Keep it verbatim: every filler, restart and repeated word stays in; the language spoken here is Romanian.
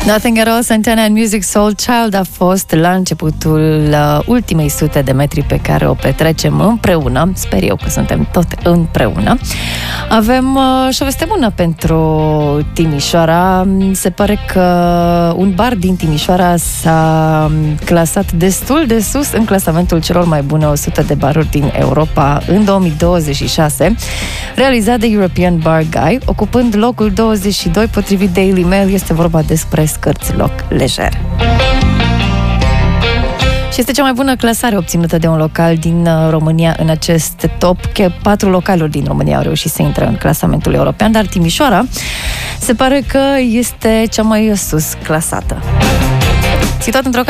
Nothing at All, Santana and Musiq Soulchild a fost la începutul uh, ultimei sute de metri pe care o petrecem împreună. Sper eu că suntem tot împreună. Avem uh, și o veste bună pentru Timișoara. Se pare că un bar din Timișoara s-a clasat destul de sus în clasamentul celor mai bune o sută de baruri din Europa în două mii douăzeci și șase, realizat de European Bar Guide, ocupând locul douăzeci și doi potrivit Daily Mail. Este vorba despre Scărți Loc Lejer. Și este cea mai bună clasare obținută de un local din România în acest top. Că patru localuri din România au reușit să intre în clasamentul european, dar Timișoara se pare că este cea mai sus clasată. Situat într-o